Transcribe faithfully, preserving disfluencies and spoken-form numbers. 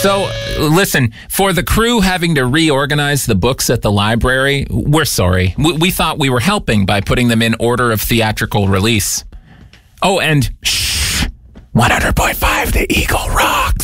So, listen, for the crew having to reorganize the books at the library, we're sorry. We, we thought we were helping by putting them in order of theatrical release. Oh, and shh, one hundred point five The Eagle rocks.